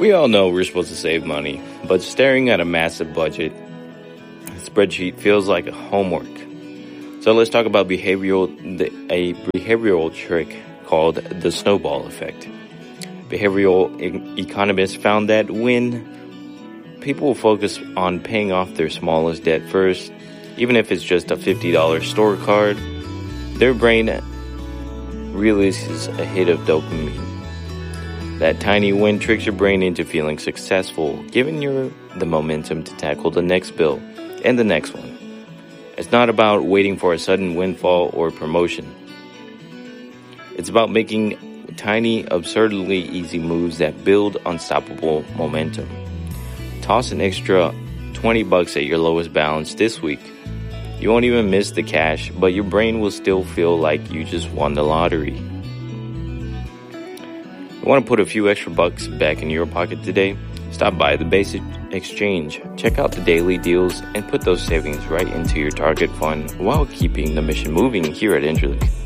We all know we're supposed to save money, but staring at a massive budget spreadsheet feels like homework. So let's talk about a behavioral trick called the snowball effect. Behavioral economists found that when people focus on paying off their smallest debt first, even if it's just a $50 store card, their brain releases a hit of dopamine. That tiny win tricks your brain into feeling successful, giving you the momentum to tackle the next bill and the next one. It's not about waiting for a sudden windfall or promotion. It's about making tiny, absurdly easy moves that build unstoppable momentum. Toss an extra $20 at your lowest balance this week. You won't even miss the cash, but your brain will still feel like you just won the lottery. You want to put a few extra bucks back in your pocket today? Stop by the Basic Exchange, check out the daily deals, and put those savings right into your target fund while keeping the mission moving here at Interlick.